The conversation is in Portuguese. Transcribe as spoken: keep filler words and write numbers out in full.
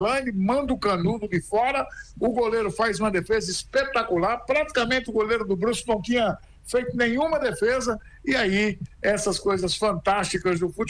Ele manda o Canudo de fora, o goleiro faz uma defesa espetacular, praticamente o goleiro do Brusque não tinha feito nenhuma defesa, e aí essas coisas fantásticas do futebol.